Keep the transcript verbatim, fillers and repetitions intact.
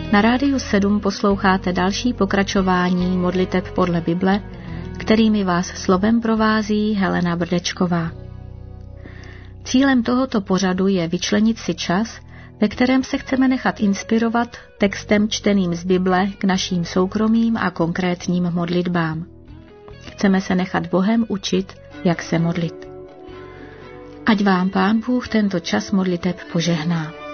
Na Rádiu sedm posloucháte další pokračování modliteb podle Bible, kterými vás slovem provází Helena Brdečková. Cílem tohoto pořadu je vyčlenit si čas, ve kterém se chceme nechat inspirovat textem čteným z Bible k našim soukromým a konkrétním modlitbám. Chceme se nechat Bohem učit, jak se modlit. Ať vám Pán Bůh tento čas modliteb požehná.